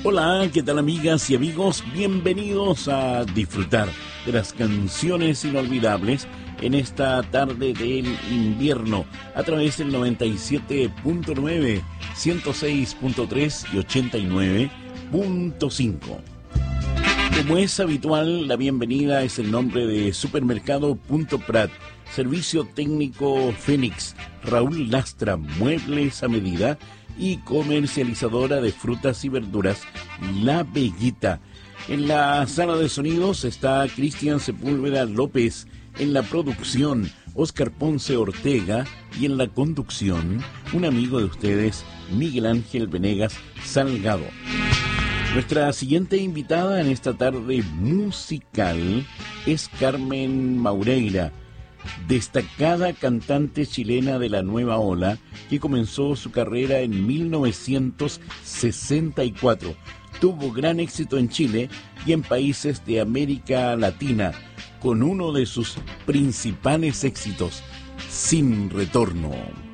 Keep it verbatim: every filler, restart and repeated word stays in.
Hola, ¿qué tal amigas y amigos? Bienvenidos a disfrutar de las canciones inolvidables en esta tarde del invierno a través del noventa y siete punto nueve, ciento seis punto tres y ochenta y nueve punto cinco. Como es habitual, la bienvenida es el nombre de Supermercado Punto Prat, Servicio Técnico Fénix, Raúl Lastra, Muebles a Medida y comercializadora de frutas y verduras, La Bellita. En la sala de sonidos está Cristian Sepúlveda López, en la producción Oscar Ponce Ortega y en la conducción un amigo de ustedes, Miguel Ángel Venegas Salgado. Nuestra siguiente invitada en esta tarde musical es Carmen Maureira, destacada cantante chilena de la nueva ola que comenzó su carrera en mil novecientos sesenta y cuatro. Tuvo gran éxito en Chile y en países de América Latina con uno de sus principales éxitos, Sin Retorno.